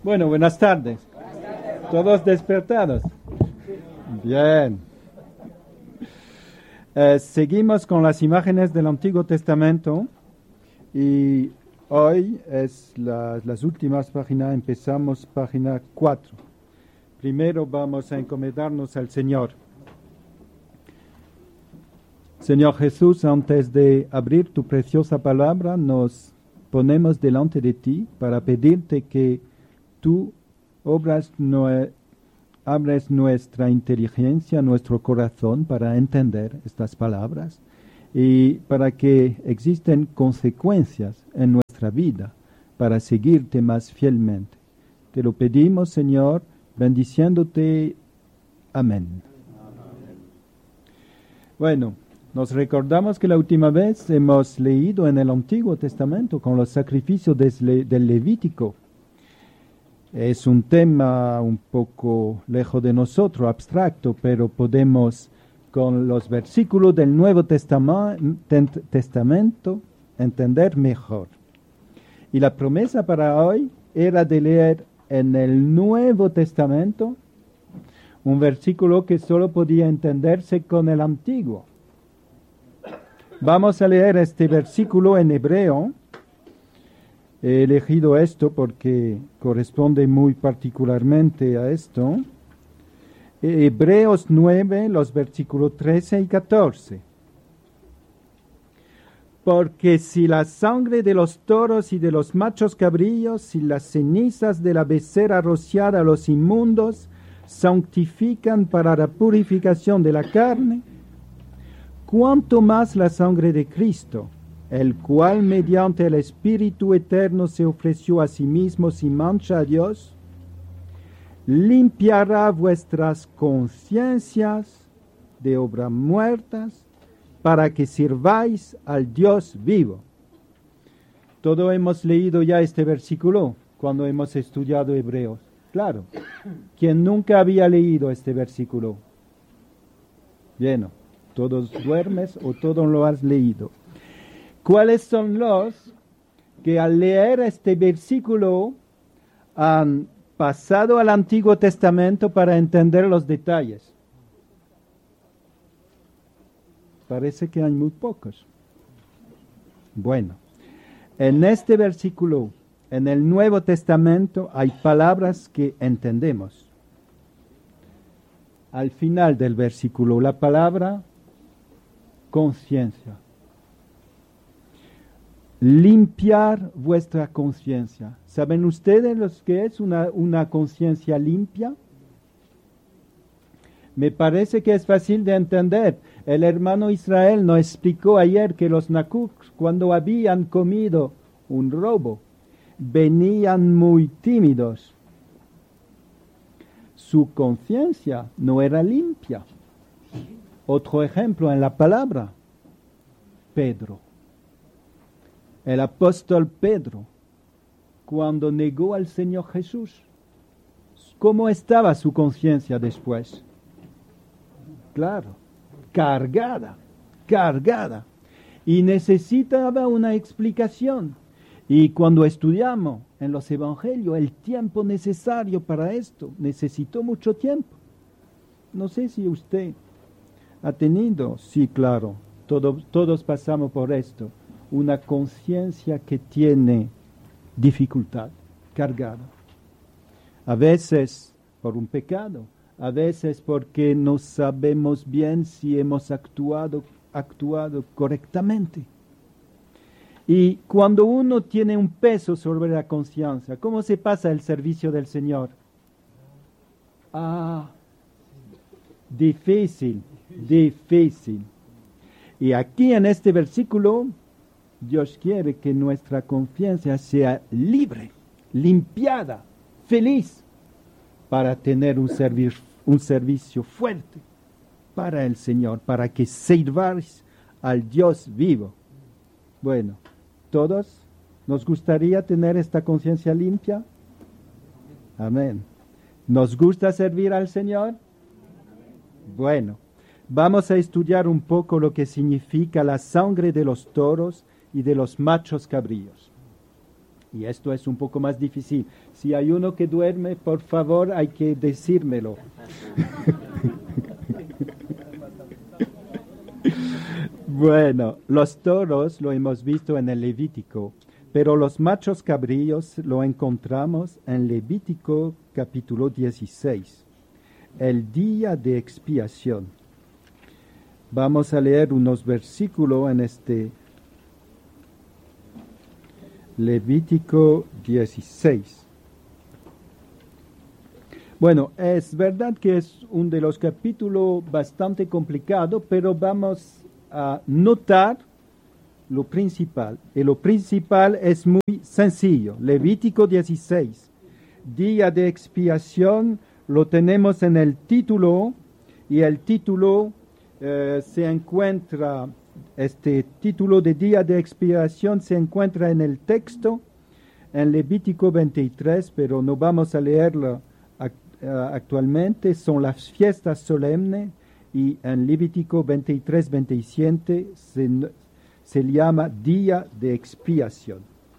Bueno, buenas tardes. ¿Todos despertados? Bien. Seguimos con las imágenes del Antiguo Testamento y hoy es las últimas páginas, empezamos página 4. Primero vamos a encomendarnos al Señor. Señor Jesús, antes de abrir tu preciosa palabra, nos ponemos delante de ti para pedirte que tú abres nuestra inteligencia, nuestro corazón para entender estas palabras y para que existen consecuencias en nuestra vida para seguirte más fielmente. Te lo pedimos, Señor, bendiciéndote. Amén. Bueno, nos recordamos que la última vez hemos leído en el Antiguo Testamento con los sacrificios del Levítico. Es un tema un poco lejos de nosotros, abstracto, pero podemos con los versículos del Nuevo Testamento entender mejor. Y la promesa para hoy era de leer en el Nuevo Testamento un versículo que solo podía entenderse con el Antiguo. Vamos a leer este versículo en hebreo. He elegido esto porque corresponde muy particularmente a esto. Hebreos 9, los versículos 13 y 14. Porque si la sangre de los toros y de los machos cabrillos y las cenizas de la becerra rociada a los inmundos santifican para la purificación de la carne, cuánto más la sangre de Cristo, el cual mediante el Espíritu Eterno se ofreció a sí mismo sin mancha a Dios, limpiará vuestras conciencias de obras muertas para que sirváis al Dios vivo. Todos hemos leído ya este versículo cuando hemos estudiado Hebreos. Claro, ¿quién nunca había leído este versículo? Bien, todos duermes o todos lo has leído. ¿Cuáles son los que al leer este versículo han pasado al Antiguo Testamento para entender los detalles? Parece que hay muy pocos. Bueno, en este versículo, en el Nuevo Testamento, hay palabras que entendemos. Al final del versículo, la palabra conciencia. Limpiar vuestra conciencia. ¿Saben ustedes lo que es una conciencia limpia? Me parece que es fácil de entender. El hermano Israel nos explicó ayer que los nacucs, cuando habían comido un robo, venían muy tímidos. Su conciencia no era limpia. Otro ejemplo en la palabra, Pedro. El apóstol Pedro, cuando negó al Señor Jesús, ¿cómo estaba su conciencia después? Claro, cargada. Y necesitaba una explicación. Y cuando estudiamos en los evangelios, el tiempo necesario para esto, necesitó mucho tiempo. No sé si usted ha tenido, sí, claro, todos pasamos por esto. Una conciencia que tiene dificultad, cargada. A veces por un pecado, a veces porque no sabemos bien si hemos actuado correctamente. Y cuando uno tiene un peso sobre la conciencia, ¿cómo se pasa el servicio del Señor? Difícil. Y aquí en este versículo, Dios quiere que nuestra conciencia sea libre, limpiada, feliz, para tener un servicio fuerte para el Señor, para que sirváis al Dios vivo. Bueno, ¿todos nos gustaría tener esta conciencia limpia? Amén. ¿Nos gusta servir al Señor? Bueno, vamos a estudiar un poco lo que significa la sangre de los toros y de los machos cabríos. Y esto es un poco más difícil. Si hay uno que duerme, por favor, hay que decírmelo. Bueno, los toros lo hemos visto en el Levítico, pero los machos cabríos lo encontramos en Levítico capítulo 16, el día de expiación. Vamos a leer unos versículos en este Levítico 16. Bueno, es verdad que es uno de los capítulos bastante complicado, pero vamos a notar lo principal. Y lo principal es muy sencillo. Levítico 16, día de expiación, lo tenemos en el título, y el título se encuentra, este título de día de expiación se encuentra en el texto, en Levítico 23, pero no vamos a leerlo actualmente. Son las fiestas solemnes, y en Levítico 23, 27 se llama día de expiación.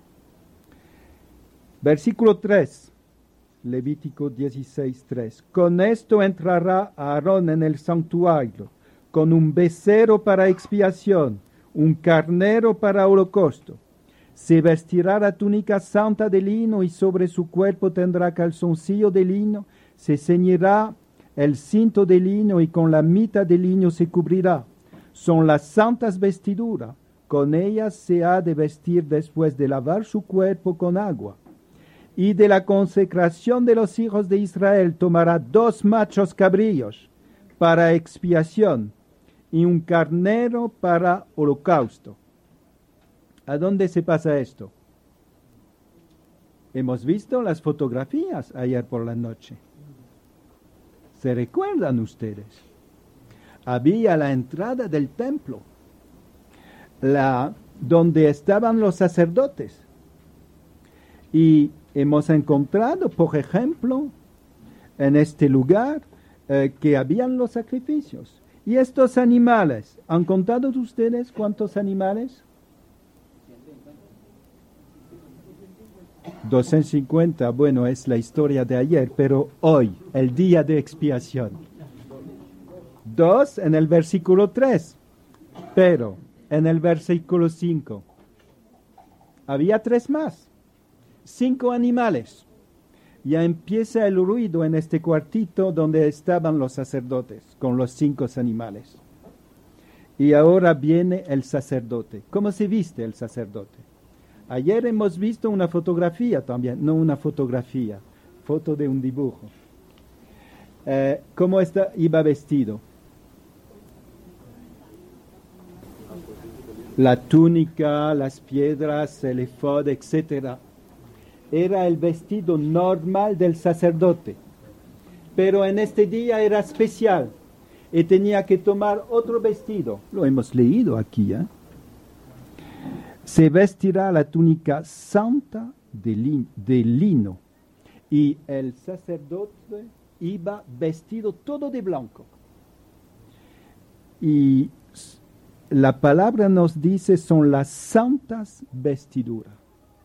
Versículo 3, Levítico 16, 3. Con esto entrará Aarón en el santuario, con un becerro para expiación, un carnero para holocausto. Se vestirá la túnica santa de lino, y sobre su cuerpo tendrá calzoncillo de lino. Se ceñirá el cinto de lino, y con la mitad de lino se cubrirá. Son las santas vestiduras. Con ellas se ha de vestir después de lavar su cuerpo con agua. Y de la consecración de los hijos de Israel tomará 2 machos cabríos para expiación, y un carnero para holocausto. ¿A dónde se pasa esto? Hemos visto las fotografías ayer por la noche. ¿Se recuerdan ustedes? Había la entrada del templo, donde estaban los sacerdotes. Y hemos encontrado, por ejemplo, en este lugar, que habían los sacrificios. Y estos animales, ¿han contado ustedes cuántos animales? 250, bueno, es la historia de ayer, pero hoy, el día de expiación. 2 en el versículo 3, pero en el versículo 5 había 3 más, 5 animales. Ya empieza el ruido en este cuartito donde estaban los sacerdotes, con los 5 animales. Y ahora viene el sacerdote. ¿Cómo se viste el sacerdote? Ayer hemos visto una fotografía también, no una fotografía, foto de un dibujo. ¿Cómo iba vestido? La túnica, las piedras, el efod, etc. Era el vestido normal del sacerdote, pero en este día era especial y tenía que tomar otro vestido. Lo hemos leído aquí, ¿eh? Se vestirá la túnica santa de lino, y el sacerdote iba vestido todo de blanco. Y la palabra nos dice son las santas vestiduras.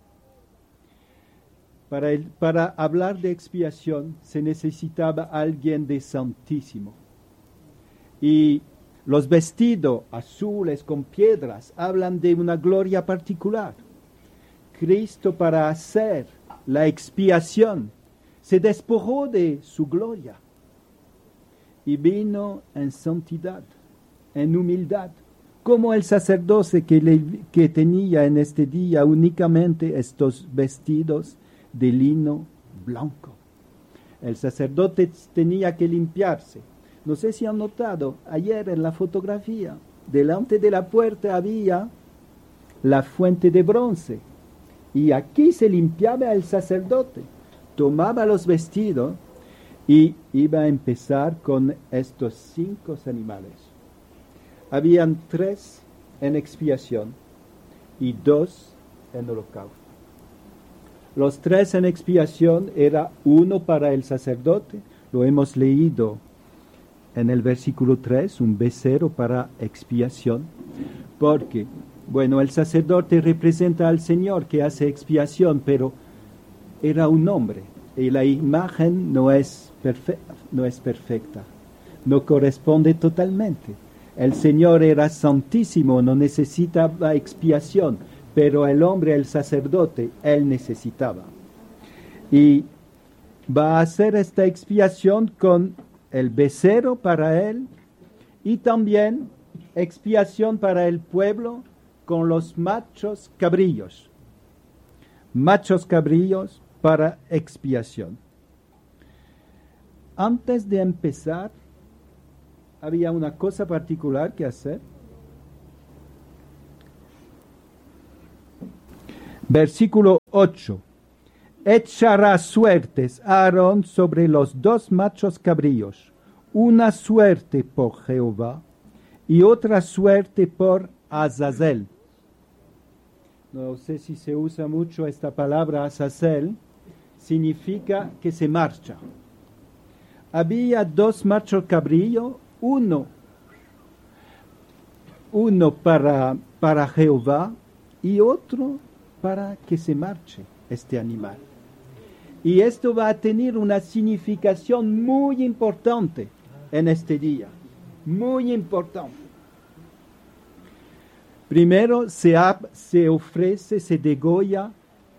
Para hablar de expiación se necesitaba alguien de santísimo. Y los vestidos azules con piedras hablan de una gloria particular. Cristo, para hacer la expiación, se despojó de su gloria y vino en santidad, en humildad, como el sacerdote que tenía en este día únicamente estos vestidos de lino blanco. El sacerdote tenía que limpiarse. No sé si han notado, ayer en la fotografía, delante de la puerta había la fuente de bronce. Y aquí se limpiaba el sacerdote. Tomaba los vestidos y iba a empezar con estos 5 animales. Habían 3 en expiación y 2 en holocausto. Los 3 en expiación era uno para el sacerdote, lo hemos leído en el versículo 3, un becerro para expiación, porque Bueno, el sacerdote representa al Señor que hace expiación, pero era un hombre y la imagen no es perfecta, no corresponde totalmente. El Señor era santísimo, no necesitaba expiación, pero el hombre, el sacerdote, él necesitaba. Y va a hacer esta expiación con el becerro para él y también expiación para el pueblo con los machos cabrillos. Machos cabrillos para expiación. Antes de empezar, había una cosa particular que hacer. Versículo 8. Echará suertes Aarón sobre los 2 machos cabríos, una suerte por Jehová y otra suerte por Azazel. No sé si se usa mucho esta palabra Azazel, significa que se marcha. Había 2 machos cabríos, uno para Jehová y otro para que se marche este animal. Y esto va a tener una significación muy importante en este día, muy importante. Primero se degolla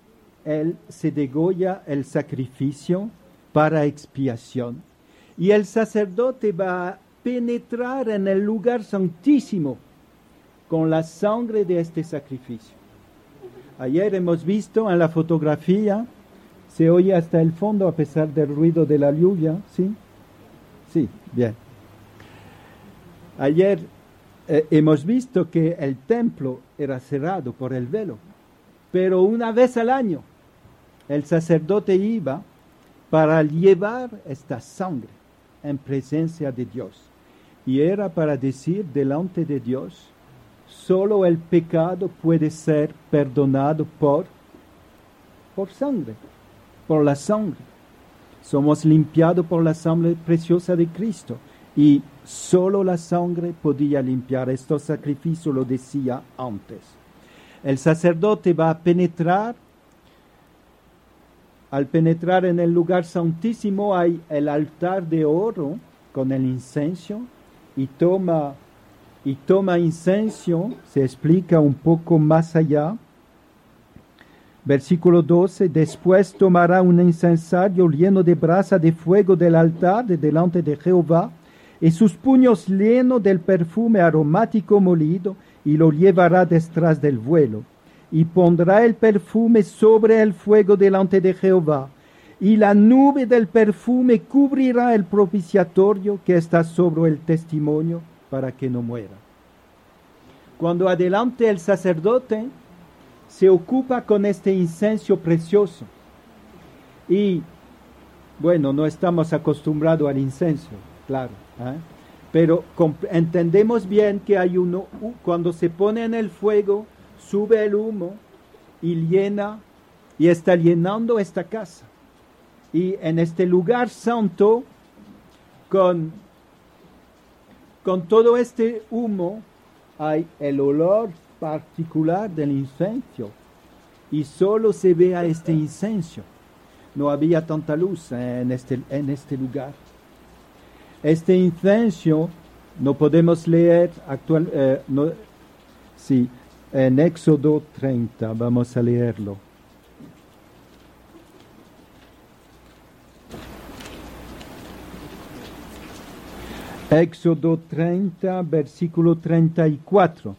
el sacrificio para expiación. Y el sacerdote va a penetrar en el lugar santísimo con la sangre de este sacrificio. Ayer hemos visto en la fotografía, se oye hasta el fondo a pesar del ruido de la lluvia, ¿sí? Sí, bien. Ayer hemos visto que el templo era cerrado por el velo, pero una vez al año el sacerdote iba para llevar esta sangre en presencia de Dios. Y era para decir delante de Dios, solo el pecado puede ser perdonado por sangre, por la sangre. Somos limpiados por la sangre preciosa de Cristo. Y solo la sangre podía limpiar. Estos sacrificios lo decía antes. El sacerdote va a penetrar. Al penetrar en el lugar santísimo hay el altar de oro con el incienso y toma incienso, se explica un poco más allá. Versículo 12, después tomará un incensario lleno de brasa de fuego del altar de delante de Jehová y sus puños llenos del perfume aromático molido y lo llevará detrás del vuelo. Y pondrá el perfume sobre el fuego delante de Jehová, y la nube del perfume cubrirá el propiciatorio que está sobre el testimonio para que no muera. Cuando adelante el sacerdote se ocupa con este incienso precioso, y bueno, no estamos acostumbrados al incienso, claro, pero entendemos bien que hay cuando se pone en el fuego, sube el humo y está llenando esta casa. Y en este lugar santo, con todo este humo, hay el olor particular del incienso. Y solo se ve a este incienso. No había tanta luz en este lugar. Este incienso no podemos leer en Éxodo 30, vamos a leerlo. Éxodo 30, versículo 34.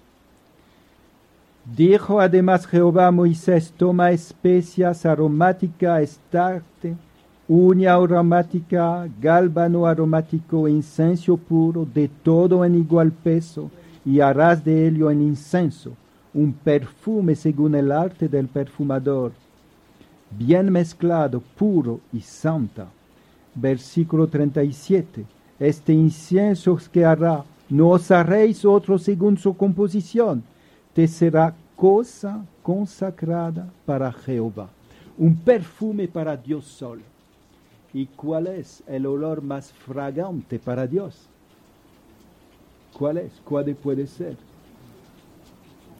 Dijo además Jehová a Moisés, toma especias aromáticas, estarte, uña aromática, gálbano aromático, incienso puro, de todo en igual peso, y harás de ello en incienso, un perfume según el arte del perfumador, bien mezclado, puro y santa. Versículo 37. Este incienso que hará, no os haréis otro según su composición, te será cosa consagrada para Jehová, un perfume para Dios solo. ¿Y cuál es el olor más fragante para Dios? ¿Cuál es? ¿Cuál puede ser?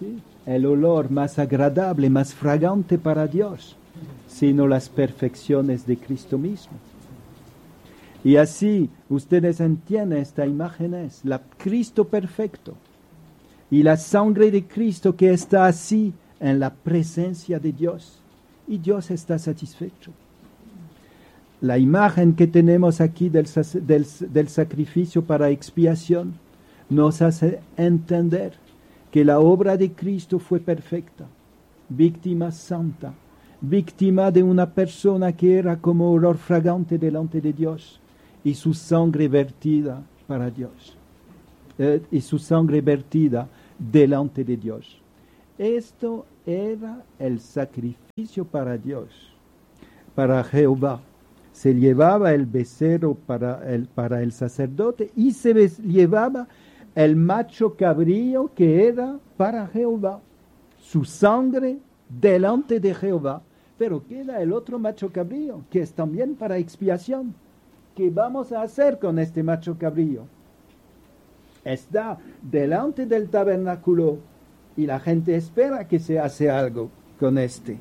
¿sí? El olor más agradable, más fragante para Dios, sino las perfecciones de Cristo mismo. Y así ustedes entienden esta imagen es la Cristo perfecto y la sangre de Cristo que está así en la presencia de Dios. Y Dios está satisfecho. La imagen que tenemos aquí del sacrificio para expiación nos hace entender que la obra de Cristo fue perfecta, víctima santa, víctima de una persona que era como olor fragante delante de Dios, y su sangre vertida para Dios, y su sangre vertida delante de Dios. Esto era el sacrificio para Dios, para Jehová. Se llevaba el becerro para el sacerdote y se llevaba el macho cabrío que era para Jehová, su sangre delante de Jehová. Pero queda el otro macho cabrío, que es también para expiación. ¿Qué vamos a hacer con este macho cabrío? Está delante del tabernáculo y la gente espera que se hace algo con este.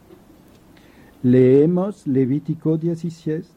Leemos Levítico 16.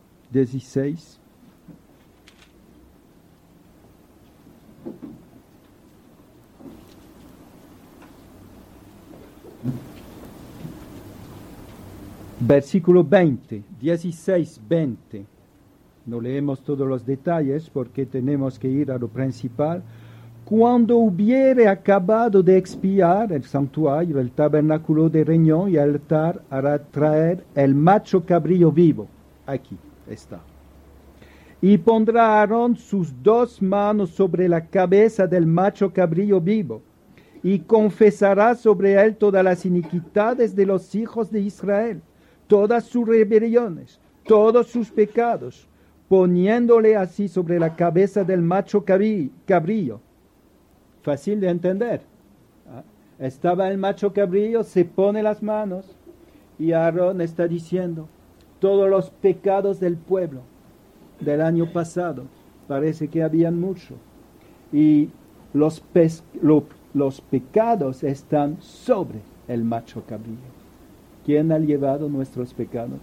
Versículo 20, 16, 20. No leemos todos los detalles porque tenemos que ir a lo principal. Cuando hubiere acabado de expiar el santuario, el tabernáculo de reunión y el altar, hará traer el macho cabrío vivo. Aquí está. Y pondrá Aarón sus 2 manos sobre la cabeza del macho cabrío vivo, y confesará sobre él todas las iniquidades de los hijos de Israel, todas sus rebeliones, todos sus pecados, poniéndole así sobre la cabeza del macho cabrío. Fácil de entender. Estaba el macho cabrío, se pone las manos y Aarón está diciendo todos los pecados del pueblo del año pasado. Parece que habían mucho. Y los pecados están sobre el macho cabrío. ¿Quién ha llevado nuestros pecados?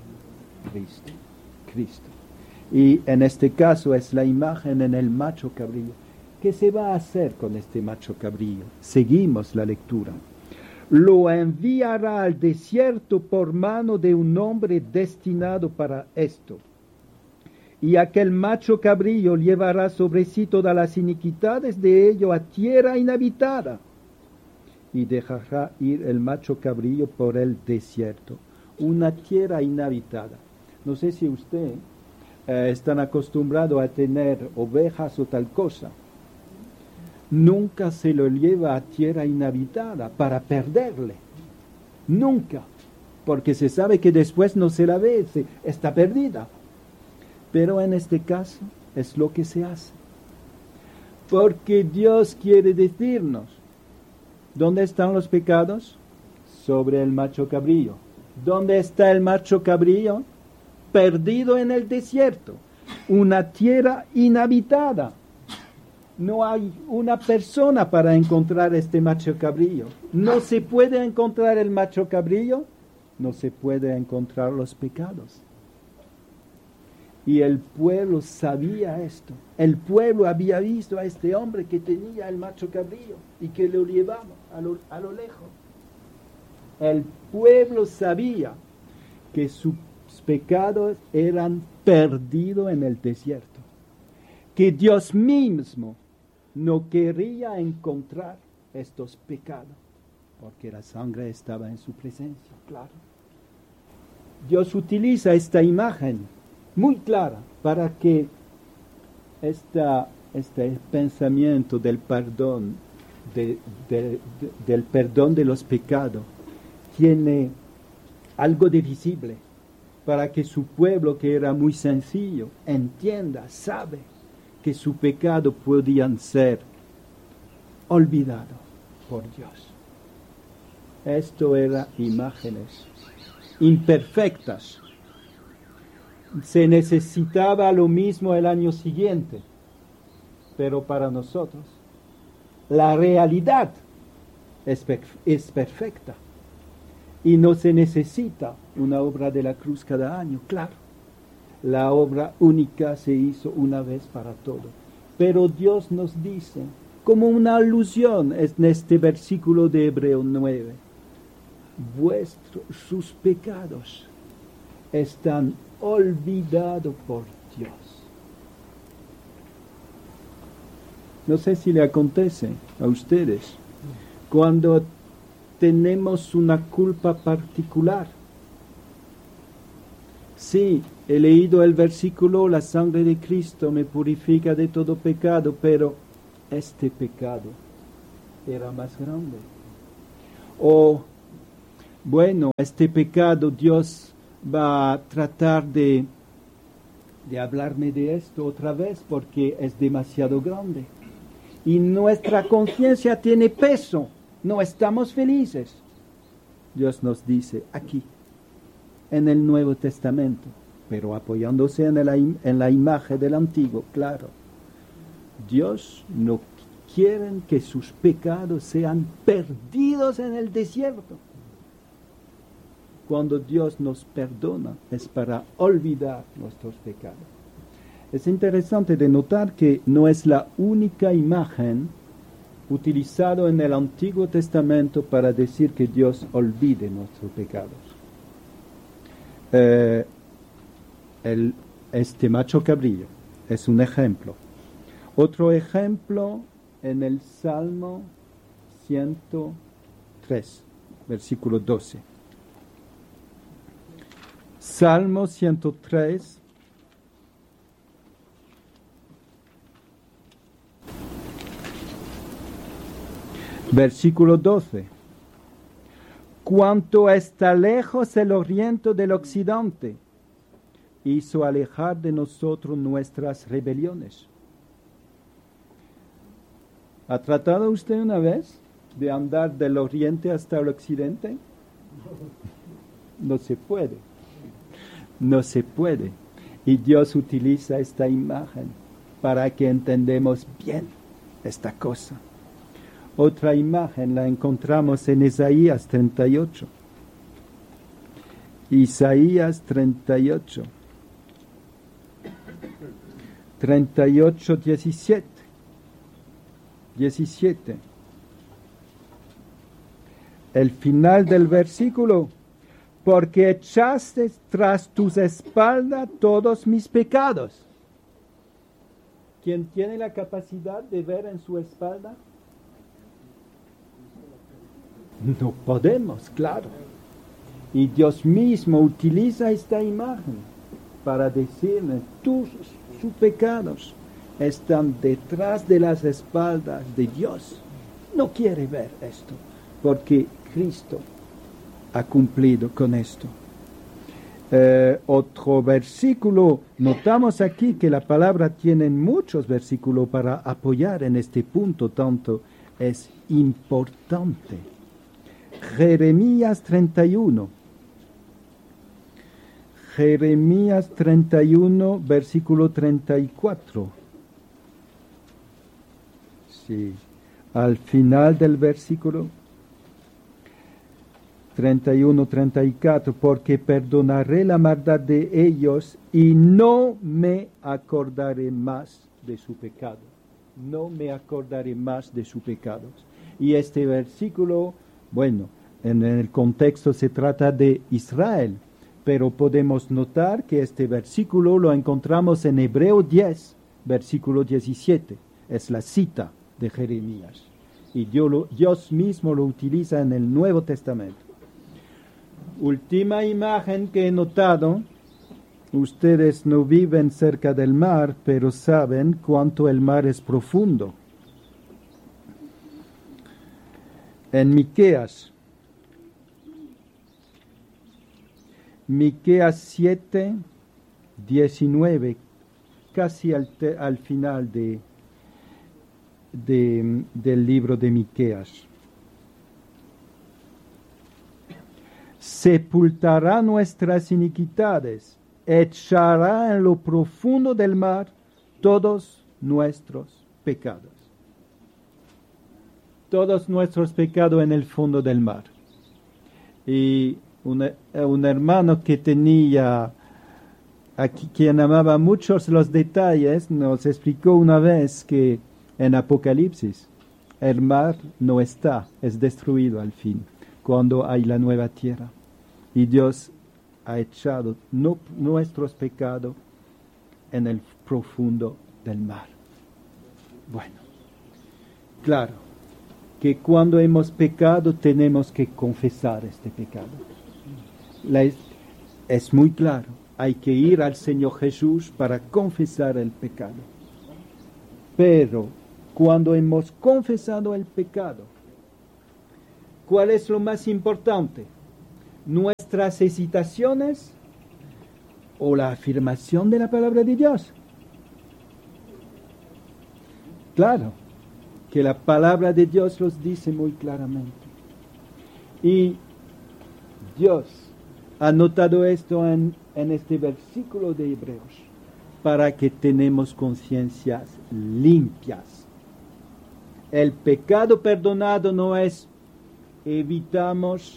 Cristo. Y en este caso es la imagen en el macho cabrío. ¿Qué se va a hacer con este macho cabrío? Seguimos la lectura. Lo enviará al desierto por mano de un hombre destinado para esto. Y aquel macho cabrío llevará sobre sí todas las iniquidades de ello a tierra inhabitada. Y dejará ir el macho cabrío por el desierto. Una tierra inhabitada. No sé si usted están acostumbrado a tener ovejas o tal cosa. Nunca se lo lleva a tierra inhabitada para perderle. Nunca. Porque se sabe que después no se la ve, está perdida. Pero en este caso es lo que se hace. Porque Dios quiere decirnos, ¿dónde están los pecados? Sobre el macho cabrío. ¿Dónde está el macho cabrío? Perdido en el desierto. Una tierra inhabitada. No hay una persona para encontrar este macho cabrío. No se puede encontrar el macho cabrío, no se puede encontrar los pecados. Y el pueblo sabía esto. El pueblo había visto a este hombre que tenía el macho cabrío y que lo llevaba a lo lejos. El pueblo sabía que sus pecados eran perdidos en el desierto. Que Dios mismo no quería encontrar estos pecados, porque la sangre estaba en su presencia, claro. Dios utiliza esta imagen muy clara para que este pensamiento del perdón, del perdón de los pecados, tiene algo de visible, para que su pueblo, que era muy sencillo, entienda, sabe que su pecado podían ser olvidados por Dios. Esto eran imágenes imperfectas. Se necesitaba lo mismo el año siguiente, pero para nosotros la realidad es perfecta. Y no se necesita una obra de la cruz cada año, claro. La obra única se hizo una vez para todo. Pero Dios nos dice, como una alusión en este versículo de Hebreo 9, sus pecados están olvidados por Dios. No sé si le acontece a ustedes, cuando tenemos una culpa particular. Sí, he leído el versículo, la sangre de Cristo me purifica de todo pecado, pero este pecado era más grande. O, bueno, este pecado Dios va a tratar de hablarme de esto otra vez porque es demasiado grande. Y nuestra conciencia tiene peso, no estamos felices. Dios nos dice aquí, en el Nuevo Testamento, pero apoyándose en la imagen del Antiguo, claro. Dios no quiere que sus pecados sean perdidos en el desierto. Cuando Dios nos perdona es para olvidar nuestros pecados. Es interesante de notar que no es la única imagen utilizada en el Antiguo Testamento para decir que Dios olvide nuestros pecados. Este macho cabrillo es un ejemplo. Otro ejemplo en el Salmo 103, versículo 12. Salmo 103, versículo 12. Cuanto está lejos el oriente del occidente, hizo alejar de nosotros nuestras rebeliones. ¿Ha tratado usted una vez de andar del oriente hasta el occidente? No se puede. No se puede. Y Dios utiliza esta imagen para que entendamos bien esta cosa. Otra imagen la encontramos en Isaías 38. Isaías 38. 38, 17. 17. El final del versículo. Porque echaste tras tus espaldas todos mis pecados. ¿Quién tiene la capacidad de ver en su espalda? No podemos, claro. Y Dios mismo utiliza esta imagen para decirle, sus pecados están detrás de las espaldas de Dios. No quiere ver esto, porque Cristo ha cumplido con esto. Otro versículo, notamos aquí que la palabra tiene muchos versículos para apoyar en este punto, tanto es importante. Jeremías 31. Jeremías 31, versículo 34. Sí, al final del versículo 31, 34, porque perdonaré la maldad de ellos y no me acordaré más de su pecado. No me acordaré más de sus pecados. Y este versículo, bueno, en el contexto se trata de Israel, pero podemos notar que este versículo lo encontramos en Hebreo 10, versículo 17. Es la cita de Jeremías. Y Dios mismo lo utiliza en el Nuevo Testamento. Última imagen que he notado. Ustedes no viven cerca del mar, pero saben cuánto el mar es profundo. En Miqueas 7, 19, casi al final del libro de Miqueas. Sepultará nuestras iniquidades, echará en lo profundo del mar todos nuestros pecados. todos nuestros pecados en el fondo del mar. Y un hermano que tenía, aquí, quien amaba muchos los detalles, nos explicó una vez que en Apocalipsis el mar no está, es destruido al fin, cuando hay la nueva tierra. Y Dios ha echado nuestros pecados en el profundo del mar. Bueno, claro que cuando hemos pecado tenemos que confesar este pecado. Es muy claro, hay que ir al Señor Jesús para confesar el pecado. Pero cuando hemos confesado el pecado, ¿cuál es lo más importante? ¿Nuestras hesitaciones o la afirmación de la palabra de Dios? Claro, que la palabra de Dios los dice muy claramente. Y Dios ha notado esto en este versículo de Hebreos, para que tenemos conciencias limpias. El pecado perdonado no es evitamos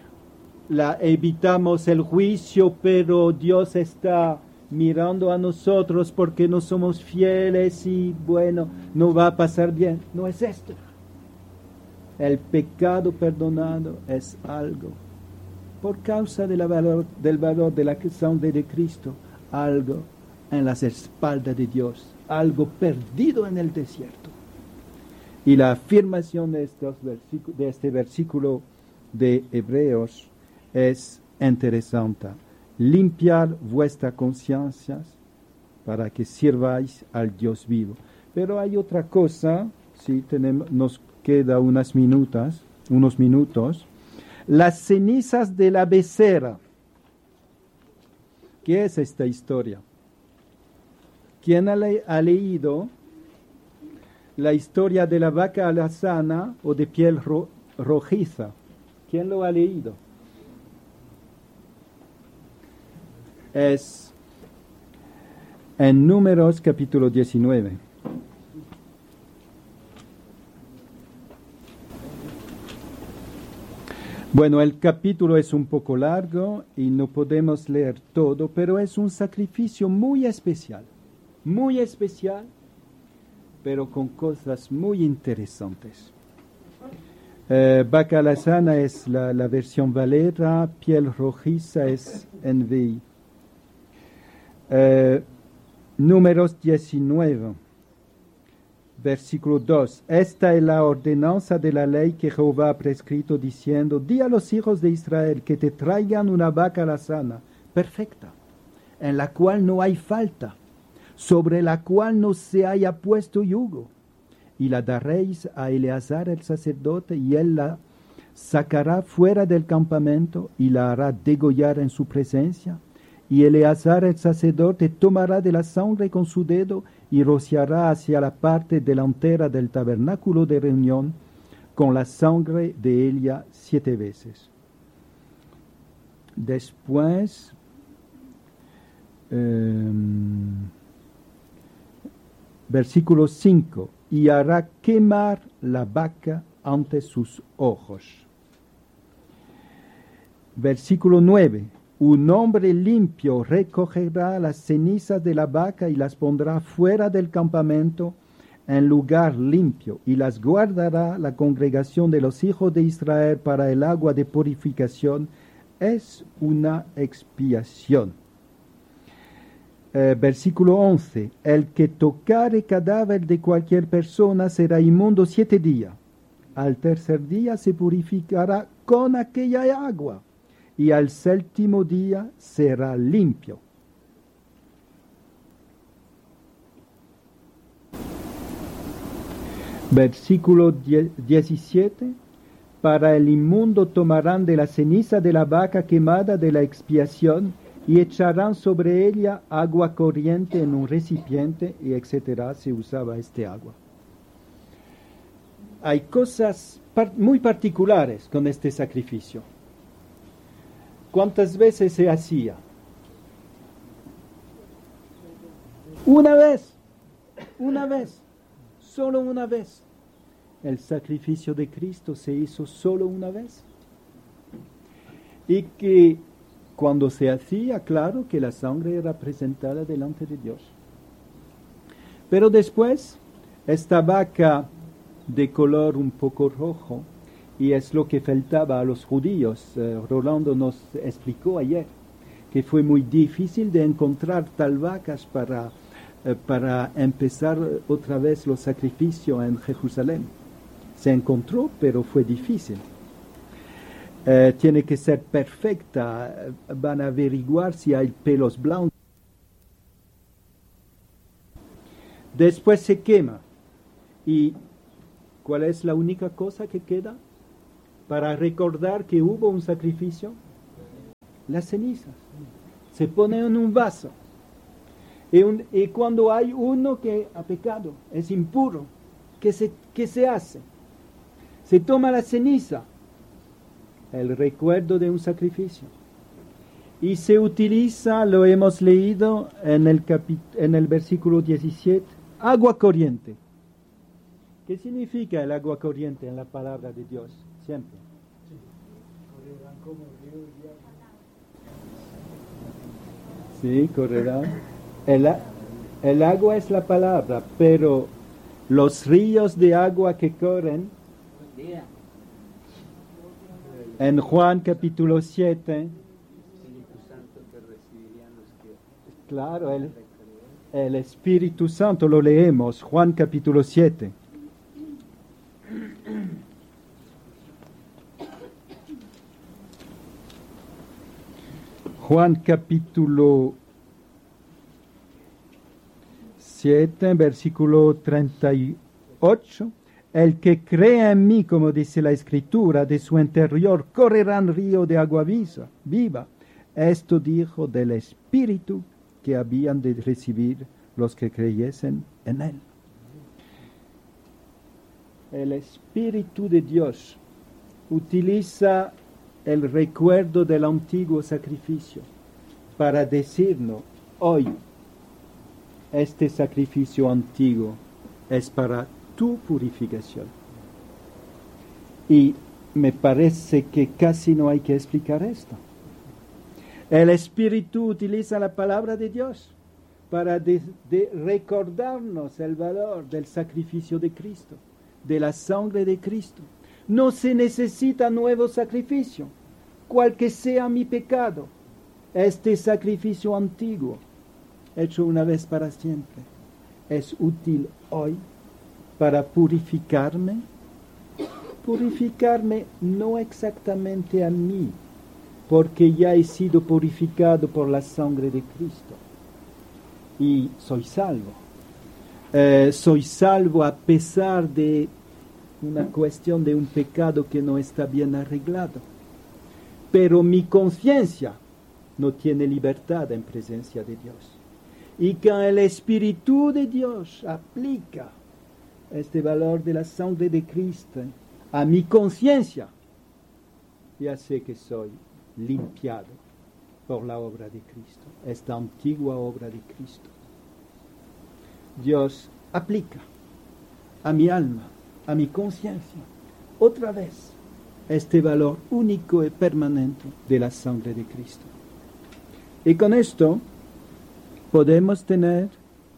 el juicio, pero Dios está mirando a nosotros porque no somos fieles y bueno, no va a pasar bien. No es esto. El pecado perdonado es algo, por causa del valor de la sangre de Cristo, algo en las espaldas de Dios, algo perdido en el desierto. Y la afirmación de este versículo de Hebreos es interesante. Limpiar vuestras conciencias para que sirváis al Dios vivo. Pero hay otra cosa, nos queda unos minutos. Las cenizas de la becerra. ¿Qué es esta historia? ¿Quién ha leído la historia de la vaca alazana o de piel rojiza? ¿Quién lo ha leído? Es en Números capítulo 19. Bueno, el capítulo es un poco largo y no podemos leer todo, pero es un sacrificio muy especial, pero con cosas muy interesantes. Vaca alazana es la versión Valera, piel rojiza es NVI. Números 19, versículo 2. Esta es la ordenanza de la ley que Jehová ha prescrito, diciendo: di a los hijos de Israel que te traigan una vaca alazana, perfecta, en la cual no hay falta, sobre la cual no se haya puesto yugo. Y la daréis a Eleazar el sacerdote, y él la sacará fuera del campamento, y la hará degollar en su presencia. Y Eleazar el sacerdote tomará de la sangre con su dedo, y rociará hacia la parte delantera del tabernáculo de reunión con la sangre de ella 7 veces. Después, versículo 5, y hará quemar la vaca ante sus ojos. Versículo 9, un hombre limpio recogerá las cenizas de la vaca y las pondrá fuera del campamento en lugar limpio, y las guardará la congregación de los hijos de Israel para el agua de purificación. Es una expiación. Versículo 11, el que tocare cadáver de cualquier persona será inmundo 7 días. Al tercer día se purificará con aquella agua, y al 7º día será limpio. Versículo 17, para el inmundo tomarán de la ceniza de la vaca quemada de la expiación, y echarán sobre ella agua corriente en un recipiente, y etcétera. Se usaba este agua. Hay cosas muy particulares con este sacrificio. ¿Cuántas veces se hacía? Una vez, solo una vez. el sacrificio de Cristo se hizo solo una vez. Y que cuando se hacía, claro que la sangre era presentada delante de Dios. Pero después, esta vaca de color un poco rojo, y es lo que faltaba a los judíos. Rolando nos explicó ayer que fue muy difícil de encontrar tal vacas para empezar otra vez los sacrificios en Jerusalén. Se encontró, pero fue difícil. Tiene que ser perfecta. Van a averiguar si hay pelos blancos. Después se quema. ¿Y cuál es la única cosa que queda para recordar que hubo un sacrificio? Las cenizas. Se pone en un vaso. Y cuando hay uno que ha pecado, es impuro, ¿qué se hace? Se toma la ceniza, el recuerdo de un sacrificio. Y se utiliza, lo hemos leído en el versículo 17, agua corriente. ¿Qué significa el agua corriente en la palabra de Dios? Siempre. Sí, correrán. El agua es la palabra, pero los ríos de agua que corren, en Juan capítulo 7, claro, el Espíritu Santo lo leemos, Juan capítulo 7. Juan capítulo 7, versículo 38. El que crea en mí, como dice la Escritura, de su interior correrán río de agua viva. Esto dijo del Espíritu que habían de recibir los que creyesen en él. El Espíritu de Dios utiliza el recuerdo del antiguo sacrificio para decirnos hoy, este sacrificio antiguo es para tu purificación. Y me parece que casi no hay que explicar esto. El Espíritu utiliza la palabra de Dios para recordarnos el valor del sacrificio de Cristo, de la sangre de Cristo. No se necesita nuevo sacrificio, cual que sea mi pecado. Este sacrificio antiguo, hecho una vez para siempre, es útil hoy para purificarme no exactamente a mí, porque ya he sido purificado por la sangre de Cristo y soy salvo. Soy salvo a pesar de una cuestión de un pecado que no está bien arreglado. Pero mi conciencia no tiene libertad en presencia de Dios. Y que el Espíritu de Dios aplica este valor de la sangre de Cristo a mi conciencia, ya sé que soy limpiado por la obra de Cristo, esta antigua obra de Cristo. Dios aplica a mi alma, a mi conciencia, otra vez, este valor único y permanente de la sangre de Cristo. Y con esto podemos tener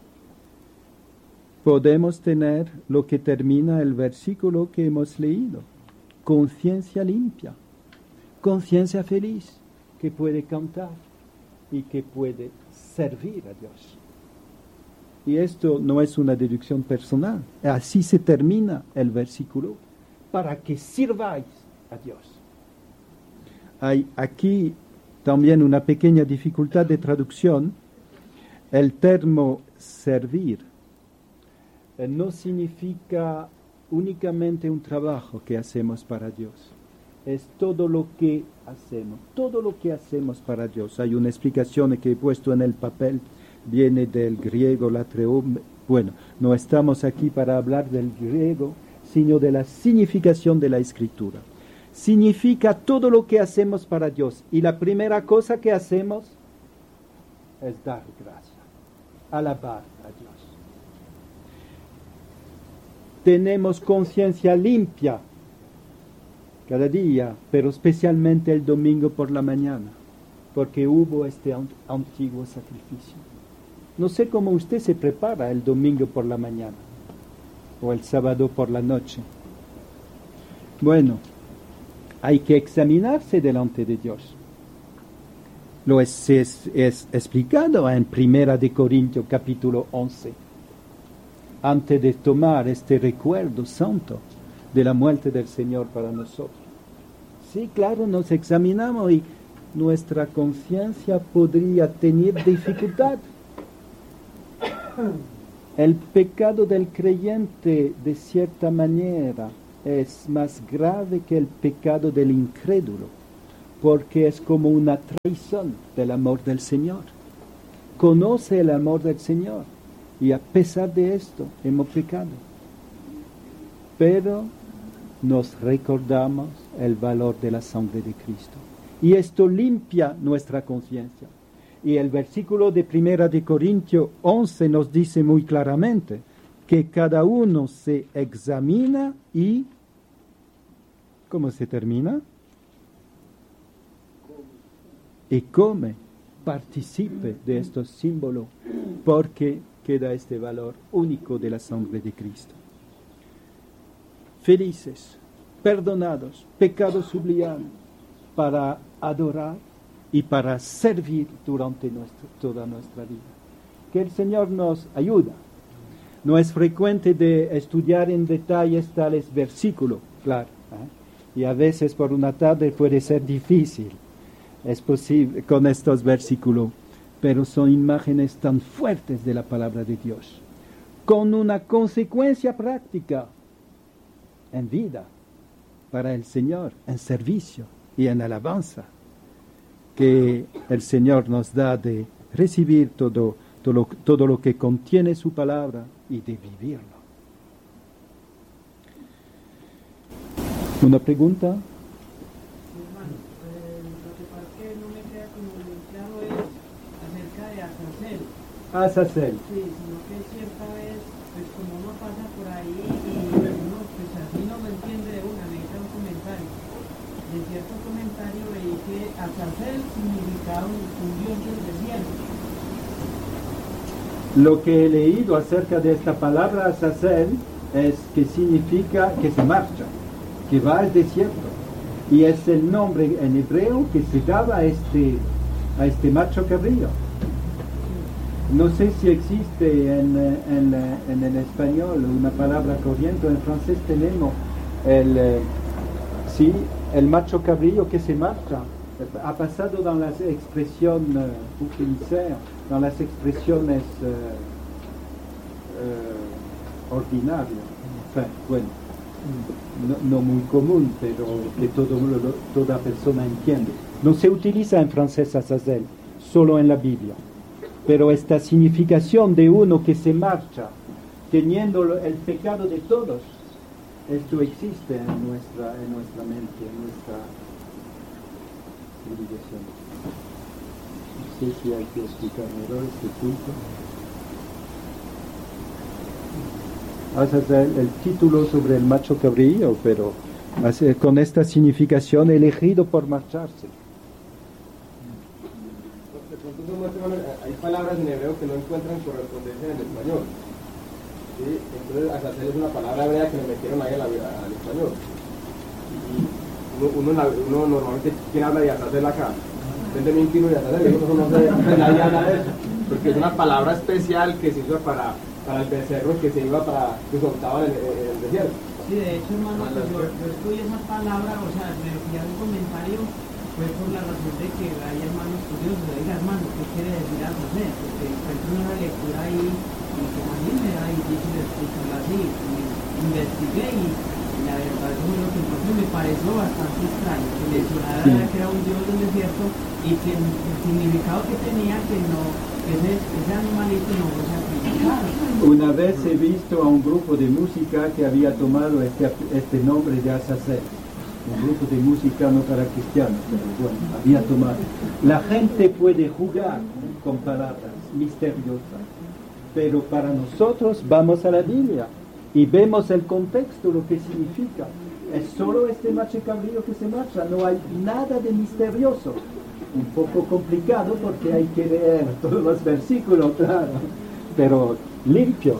lo que termina el versículo que hemos leído. Conciencia limpia, conciencia feliz, que puede cantar y que puede servir a Dios. Y esto no es una deducción personal. Así se termina el versículo. Para que sirváis a Dios. Hay aquí también una pequeña dificultad de traducción. El término servir no significa únicamente un trabajo que hacemos para Dios. Es todo lo que hacemos para Dios. Hay una explicación que he puesto en el papel, viene del griego latreum. Bueno, no estamos aquí para hablar del griego, sino de la significación de la Escritura. Significa todo lo que hacemos para Dios. Y la primera cosa que hacemos es dar gracias, alabar a Dios. tenemos conciencia limpia cada día, pero especialmente el domingo por la mañana, porque hubo este antiguo sacrificio. No sé cómo usted se prepara el domingo por la mañana o el sábado por la noche. Bueno, hay que examinarse delante de Dios. Lo es explicado en 1 de Corintios capítulo 11. Antes de tomar este recuerdo santo de la muerte del Señor para nosotros. Sí, claro, nos examinamos y nuestra conciencia podría tener dificultad. El pecado del creyente, de cierta manera, es más grave que el pecado del incrédulo, porque es como una traición del amor del Señor. Conoce el amor del Señor y a pesar de esto hemos pecado. Pero nos recordamos el valor de la sangre de Cristo. Y esto limpia nuestra conciencia. Y el versículo de 1 de Corintios 11 nos dice muy claramente que cada uno se examina y... ¿Cómo se termina? Y come, participe de estos símbolos, porque queda este valor único de la sangre de Cristo. Felices, perdonados, pecados sublimados, para adorar y para servir durante toda nuestra vida. Que el Señor nos ayude. No es frecuente de estudiar en detalles tales versículos, claro, y a veces por una tarde puede ser difícil. Es posible con estos versículos, pero son imágenes tan fuertes de la palabra de Dios, con una consecuencia práctica en vida para el Señor, en servicio y en alabanza, que el Señor nos da de recibir todo lo que contiene su palabra y de vivirlo. ¿Una pregunta? Azazel. Sí, sino que cierta vez, pues como uno pasa por ahí y uno pues así no lo entiende de una, necesita un comentario. De cierto comentario veí que Azazel significaba un dios del desierto. Lo que he leído acerca de esta palabra Azazel es que significa que se marcha, que va al desierto. Y es el nombre en hebreo que se daba a este macho cabrío. No sé si existe en el español una palabra corriente. En francés tenemos el macho cabrío que se marcha. Ha pasado dans las expresiones, dans las expresiones ordinarias. Enfin, bueno, no muy común, pero que toda persona entiende. No se utiliza en francés Azazel, solo en la Biblia. Pero esta significación de uno que se marcha, teniendo el pecado de todos, esto existe en nuestra mente, en nuestra civilización. No sé si hay que explicar mejor este punto. Hace el título sobre el macho cabrío, pero con esta significación elegido por marcharse. Hay palabras en hebreo que no encuentran correspondencia en el español. ¿Sí? Entonces, Azazel es una palabra hebrea que le metieron ahí al español. Y uno normalmente, ¿quién habla de Azazel acá? Vende mi inclino de Azazel, no sé, nadie habla de eso. Porque es una palabra especial que se usa para el becerro que se iba que soltaba en el desierto. Sí, de hecho, hermano, yo estudié esa palabra, o sea, me fui a un comentario. Fue por la razón de que hay hermanos curiosos, le diga hermano, ¿qué quiere decir Azazel? Porque encuentro una lectura ahí y como a mí me da difícil explicarla así, investigué y la verdad eso es lo que entonces me pareció bastante extraño, que mencionara que era un dios del desierto y que el significado que tenía que ese animalito no lo sacrificaba. Una vez he visto a un grupo de música que había tomado este nombre de Azazel. Un grupo de música no para cristianos, pero bueno, había tomado. La gente puede jugar con palabras misteriosas, pero para nosotros vamos a la Biblia y vemos el contexto, lo que significa. Es solo este macho cabrío que se marcha, no hay nada de misterioso. Un poco complicado porque hay que leer todos los versículos, claro, pero limpio.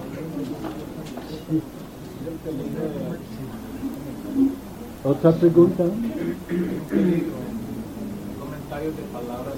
¿Otra pregunta? Comentarios de palabras.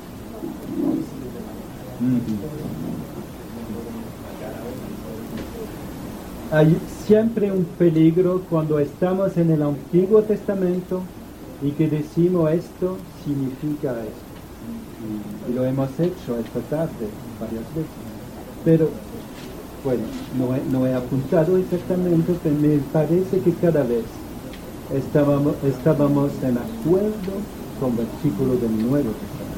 Hay siempre un peligro cuando estamos en el Antiguo Testamento y que decimos esto significa esto. Y lo hemos hecho esta tarde varias veces. Pero, bueno, no he apuntado exactamente, pero me parece que cada vez estábamos en acuerdo con versículos del Nuevo Testamento.